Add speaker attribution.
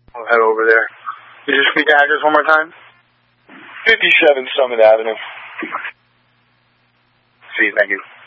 Speaker 1: I'll head over there. Can you just repeat the address one more time?
Speaker 2: 57 Summit Avenue.
Speaker 1: See, thank you.